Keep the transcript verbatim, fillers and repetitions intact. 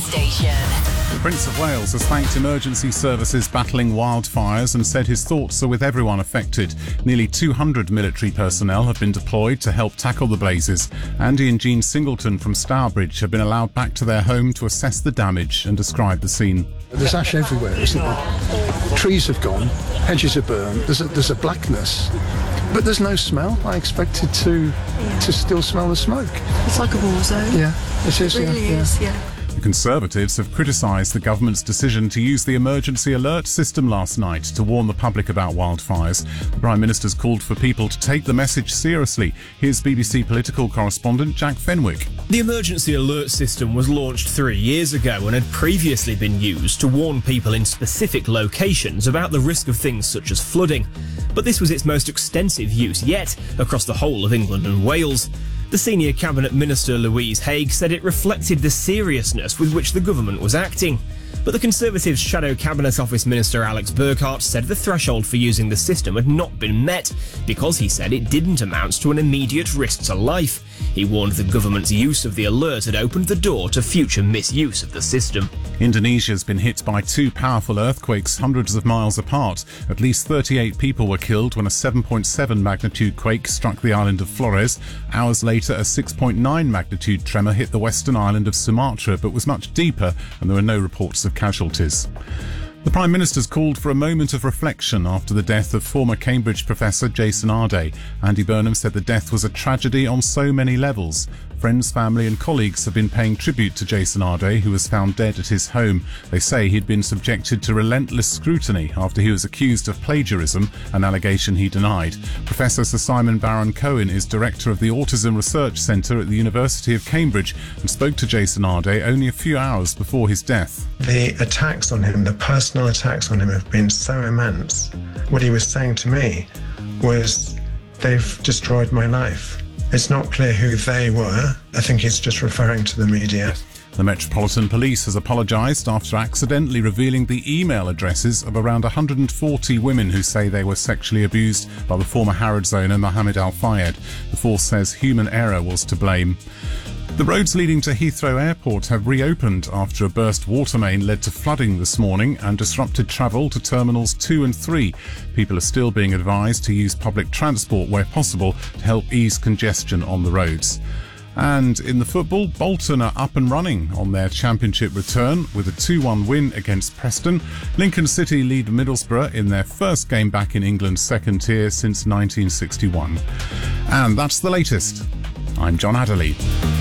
station. The Prince of Wales has thanked emergency services battling wildfires and said his thoughts are with everyone affected. Nearly two hundred military personnel have been deployed to help tackle the blazes. Andy and Jean Singleton from Stourbridge have been allowed back to their home to assess the damage and describe the scene. There's ash everywhere, isn't there? Trees have gone, hedges are burned, there's a, there's a blackness. But there's no smell. I expected to yeah. to still smell the smoke. It's like a war zone. Yeah, it is. It really yeah, is, yeah. yeah. The Conservatives have criticised the government's decision to use the emergency alert system last night to warn the public about wildfires. The Prime Minister's called for people to take the message seriously. Here's B B C political correspondent Jack Fenwick. The emergency alert system was launched three years ago and had previously been used to warn people in specific locations about the risk of things such as flooding. But this was its most extensive use yet across the whole of England and Wales. The senior cabinet minister Louise Haigh said it reflected the seriousness with which the government was acting. But the Conservatives' Shadow Cabinet Office Minister Alex Burkhart said the threshold for using the system had not been met because he said it didn't amount to an immediate risk to life. He warned the government's use of the alert had opened the door to future misuse of the system. Indonesia's been hit by two powerful earthquakes hundreds of miles apart. At least thirty-eight people were killed when a seven point seven magnitude quake struck the island of Flores. Hours later, a six point nine magnitude tremor hit the western island of Sumatra but was much deeper, and there were no reports of casualties. The Prime Minister's called for a moment of reflection after the death of former Cambridge professor Jason Ardey. Andy Burnham said the death was a tragedy on so many levels. Friends, family and colleagues have been paying tribute to Jason Ardey, who was found dead at his home. They say he'd been subjected to relentless scrutiny after he was accused of plagiarism, an allegation he denied. Professor Sir Simon Baron-Cohen is director of the Autism Research Centre at the University of Cambridge and spoke to Jason Ardey only a few hours before his death. The attacks on him, the personal attacks on him have been so immense. What he was saying to me was, they've destroyed my life. It's not clear who they were. I think he's just referring to the media. The Metropolitan Police has apologised after accidentally revealing the email addresses of around one hundred forty women who say they were sexually abused by the former Harrods owner Mohammed Al-Fayed. The force says human error was to blame. The roads leading to Heathrow Airport have reopened after a burst water main led to flooding this morning and disrupted travel to Terminals two and three. People are still being advised to use public transport where possible to help ease congestion on the roads. And in the football, Bolton are up and running on their championship return with a two one win against Preston. Lincoln City lead Middlesbrough in their first game back in England's second tier since nineteen sixty-one. And that's the latest. I'm John Adderley.